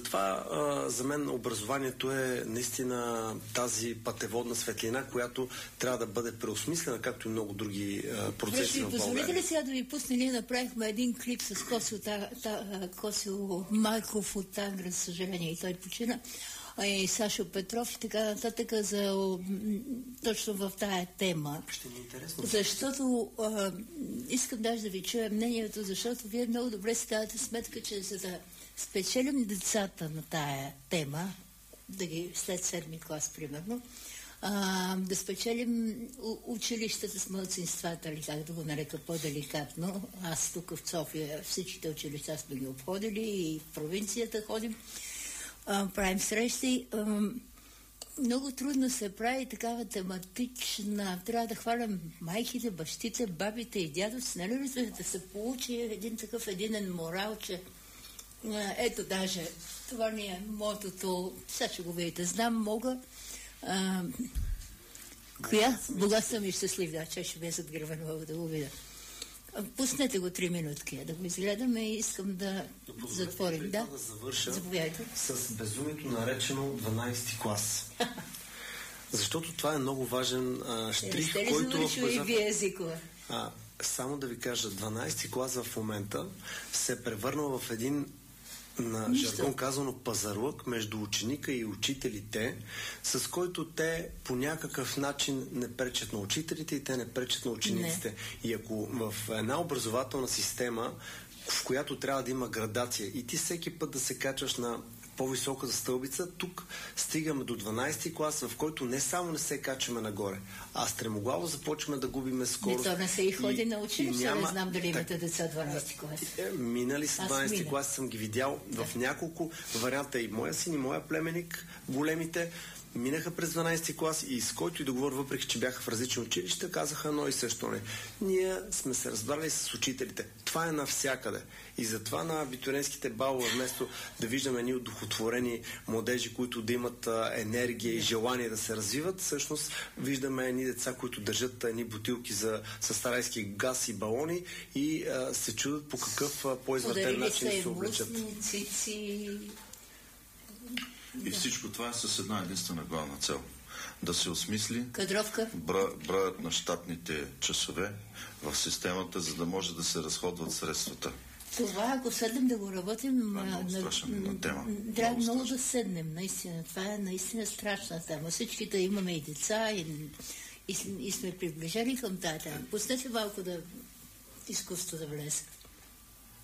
затова за мен образованието е наистина тази пътеводна светлина, която трябва да бъде преосмислена, както и много други процеси в България. Позволите ли сега да ви пусне? Ние направихме един клип с Косио Марков от Тангра, за съжаление, и той почина. И Сашо Петров и така нататък точно в тая тема. Ще ми е интересно. Защото искам даже да ви чуя мнението, защото вие много добре си давате сметка, че за да спечелим децата на тая тема, да ги след 7-ми клас, примерно, да спечелим училищата с малцинствата, или как да го нарека по-деликатно. Аз тук в София всичките училища сме ги обходили и в провинцията ходим. Правим срещи. Много трудно се прави такава тематична. Трябва да хвалям майките, бащите, бабите и дядовци. Нали разбирате, да се получи един такъв единен морал, че ето даже това ми е мотото. Сега ще го видите. Знам, мога. Коя? Бога съм и щастлив, да, че ще бе зад гърба, мога да го видя. Пуснете го 3 минутки, да го изгледаме и искам да затворим. Да завърша заповядайте с безумието, наречено 12-ти клас. Защото това е много важен штрих, който... и вие езикова? Само да ви кажа, 12-ти клас в момента се е превърнал в един, на жаргон казано, пазарлък между ученика и учителите, с който те по някакъв начин не пречат на учителите и те не пречат на учениците. И ако в една образователна система, в която трябва да има градация и ти всеки път да се качваш на по-високата стълбица, тук стигаме до 12-ти клас, в който не само не се качваме нагоре, а стремоглаво започваме да губиме скорост. То не се и ходи на училище, не знам дали имате деца 12-ти клас. Минали с 12-ти клас, съм ги видял в няколко варианта. И моя син, и моя племенник, големите, минаха през 12-ти клас и с който и да говоря, въпреки че бяха в различни училища, казаха едно и също. Ние сме се разбрали с учителите. Това е навсякъде. И затова на абитуриентските балове, вместо да виждаме едни удохотворени младежи, които да имат енергия и желание да се развиват, всъщност виждаме едни деца, които държат едни бутилки с старайски газ и балони и се чудят по какъв по-извъртен начин се облечат. И всичко това е с една единствена главна цел. Да се осмисли броят на щатните часове в системата, за да може да се разходват средствата. Това, ако седнем да го работим... много страшна тема. Трябва много да седнем, наистина. Това е наистина страшна тема. Всичките имаме и деца и сме приближени към тази тема. Пуснете малко да изкуството да влезе.